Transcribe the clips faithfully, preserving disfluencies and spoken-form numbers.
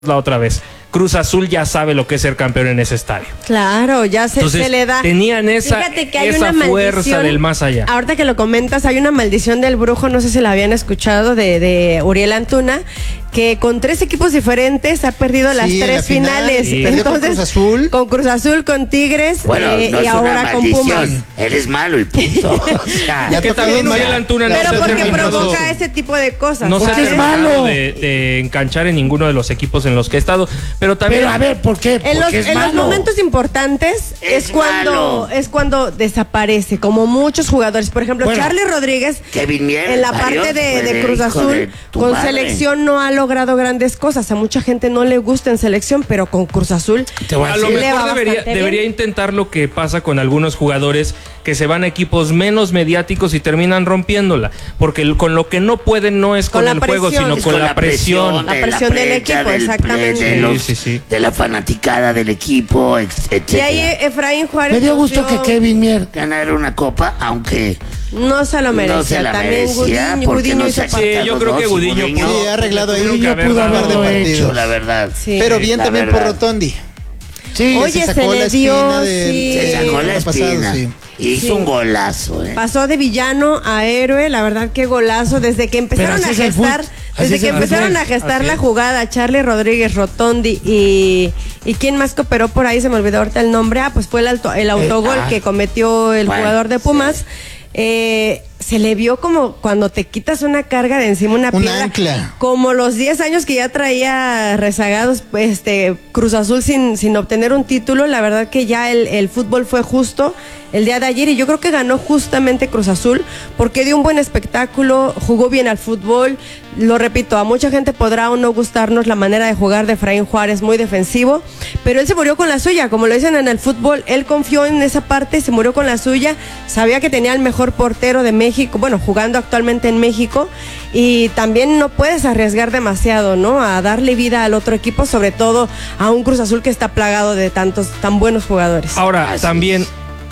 la otra vez. Cruz Azul ya sabe lo que es ser campeón en ese estadio. Claro, ya se, Entonces, se le da. tenían esa, Fíjate que hay esa una fuerza del más allá. Ahorita que lo comentas, hay una maldición del brujo, no sé si la habían escuchado, de, de Uriel Antuna, que con tres equipos diferentes ha perdido las Sí, en tres la final, finales. sí. Perdió con Entonces, Cruz Azul. con Cruz Azul, con Tigres Bueno, eh, no y es ahora una con maldición. Pumas. Eres malo y punto. O sea, Ya Que toca también denunciar. Uriel Antuna no Pero se ha porque terminado, provoca ese tipo de cosas. no se ha ¿sabes? es terminado malo. de, de enganchar en ninguno de los equipos en los que ha estado. Pero también Pero a ver, ¿por qué? En los, Porque es en los malo. momentos importantes es, Es cuando malo. es cuando desaparece, como muchos jugadores. Por ejemplo, Bueno. Charly Rodríguez, Kevin Mier, en la varios, parte de, de pues, Cruz hijo Azul, de tu con madre. selección no ha logrado grandes cosas. A mucha gente no le gusta en selección, pero con Cruz Azul Te voy a a lo sí le mejor va debería, bastante debería bien. intentar lo que pasa con algunos jugadores que se van a equipos menos mediáticos y terminan rompiéndola. Porque el- con lo que no pueden no es con, Con la el juego, presión. sino Es con, la presión. La de presión del prensa, equipo, del- exactamente. De, los- Sí, sí, sí. de la fanaticada del equipo, ex- Y etcétera. ahí Efraín Juárez Me dio gusto lució- que Kevin Mier. Ganar una copa, aunque no se lo merecía. no se la También merecía, Gudiño, porque Gudiño no hizo se parte. Sí, aceptan yo los creo que dos, y Gudiño Gudiño, Sí, ha arreglado ahí. tuvo que Gudiño haber pudo dado haberlo hecho. hecho. la verdad. Sí. Pero bien La también verdad. por Rotondi. Sí, Oye, se sacó se le la dio, espina de- sí. Se sacó la el pasado, espina. sí. Hizo Sí. un golazo, ¿eh? Pasó de villano a héroe, la verdad qué golazo, desde que empezaron así a es el gestar, fut- así desde es que el empezaron fútbol. a gestar Así la es. jugada, Charly Rodríguez, Rotondi y y quién más cooperó por ahí, se me olvidó ahorita el nombre, ah, pues fue el, auto- el autogol ah. que cometió el Bueno, jugador de Pumas. Eh, se le vio como cuando te quitas una carga de encima, una Un piedra, ancla. como los diez años que ya traía rezagados pues, este Cruz Azul sin, sin obtener un título. La verdad que ya el, el fútbol fue justo el día de ayer y yo creo que ganó justamente Cruz Azul porque dio un buen espectáculo, jugó bien al fútbol. Lo repito, a mucha gente podrá o no gustarnos la manera de jugar de Efraín Juárez, muy defensivo, pero él se murió con la suya, como lo dicen en el fútbol. Él confió en esa parte, se murió con la suya, sabía que tenía el mejor portero de México, bueno, jugando actualmente en México, y también no puedes arriesgar demasiado, ¿no? A darle vida al otro equipo, sobre todo a un Cruz Azul que está plagado de tantos tan buenos jugadores. Ahora, Así también es.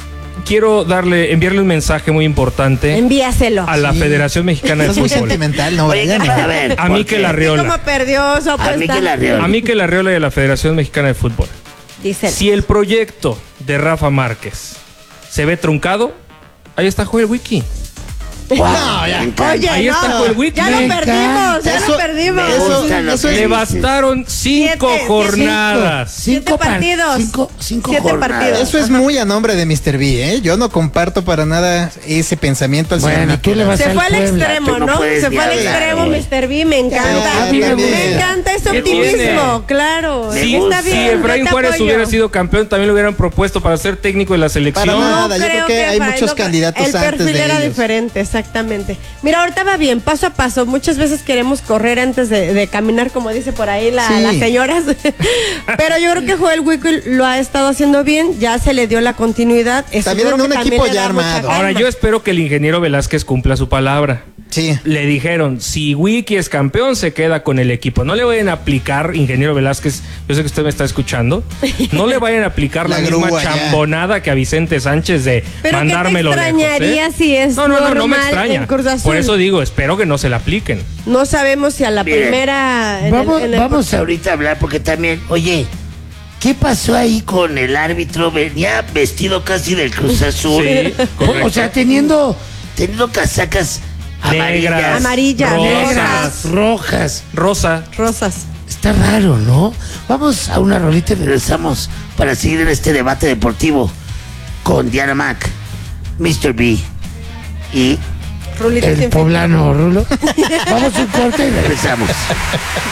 quiero darle, enviarle un mensaje muy importante Envíaselo. a la Sí. Federación Mexicana de Estás muy Fútbol. sentimental, no, Oye, Brian. a ver. A ¿por Mikel qué? Arriola. ¿Cómo perdió su A apuesta? Mikel Arriola. A Mikel Arriola y a la Federación Mexicana de Fútbol. Dice. Si el proyecto de Rafa Márquez se ve truncado, ahí está Joel Wiki. Wow, No, ya. me encanta. Oye, Ahí está no, Joel Wiki. ya lo Me perdimos, ya Eso- lo perdimos. me Eso, gusta lo eso que es- Le dices. bastaron cinco Siete, jornadas. Siete Cinco par- partidos. Cinco, cinco Siete jornadas. partidos. Eso es muy a nombre de mister B, ¿eh? Yo no comparto para nada ese pensamiento al Bueno, señor tú le Nicolás. vas Se al fue al Puebla. extremo, Tú no ¿no? puedes Se ni fue al hablar, extremo, güey. mister B, me encanta. A mí me gusta. Me encanta ese ¿Qué optimismo, tiene? claro. Me Si, gusta. Está si bien, Efraín yo te Juárez apoyo. hubiera sido campeón, también lo hubieran propuesto para ser técnico de la selección. Para nada. No yo creo que hay para- muchos no, candidatos el antes perfil de era ellos. diferente, exactamente. Mira, ahorita va bien, paso a paso. Muchas veces queremos correr antes de, de caminar, como dice por ahí la- Sí. las señoras. Pero yo creo que Joel Wickel lo ha estado haciendo bien, ya se le dio la continuidad. Es También seguro en un que también equipo le ya da mucha armado. calma. Ahora, yo espero que el ingeniero Velázquez cumpla su palabra. Sí. Le dijeron, si Wiki es campeón, se queda con el equipo. No le vayan a aplicar, ingeniero Velázquez, yo sé que usted me está escuchando, no le vayan a aplicar la, La misma grúa, ya. chambonada que a Vicente Sánchez de Pero mandármelo ¿qué te lejos. extrañaría ¿eh? si es No, no, no, no me normal extraña. en Cruz Azul? Por eso digo, espero que no se la apliquen. No sabemos si a la Miren, primera... en el- Vamos, en el- vamos Vamos a ahorita a hablar porque también, oye, ¿qué pasó ahí con el árbitro? Venía vestido casi del Cruz Azul, Sí, correcto. O sea, teniendo teniendo casacas Negras, amarillas. Amarillas, rosas, negras, rojas. rosa. Rosas. Está raro, ¿no? Vamos a una rolita y Regresamos para seguir en este debate deportivo con Diana Mac, mister B y Rulito el sin fin. poblano, Rulo. Vamos a un corte y regresamos. regresamos.